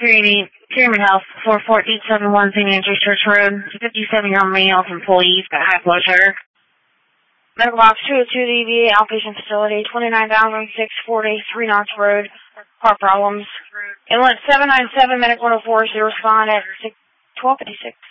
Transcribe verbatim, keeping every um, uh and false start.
three eighty Pyramid Health, four four eight seven one Saint Andrews Church Road. fifty-seven-year-old male employees got high blood sugar. Medical box two oh two D V A outpatient facility, twenty-nine thousand six forty, Three Knots Road. Heart problems. Inlet seven nine seven, Medic one oh four, zero respond at twelve fifty-six.